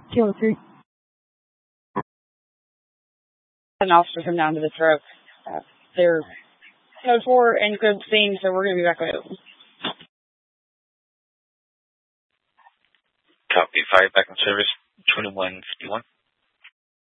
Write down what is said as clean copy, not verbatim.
203. An officer come down to the truck. They're code 4 and code scene, so we're going to be back with them. Copy. Fire back in service. 2151.